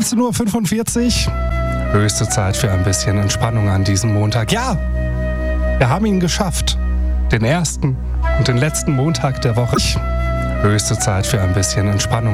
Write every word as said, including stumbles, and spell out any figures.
neunzehn Uhr fünfundvierzig. Höchste Zeit für ein bisschen Entspannung an diesem Montag. Ja, wir haben ihn geschafft. Den ersten und den letzten Montag der Woche. Höchste Zeit für ein bisschen Entspannung.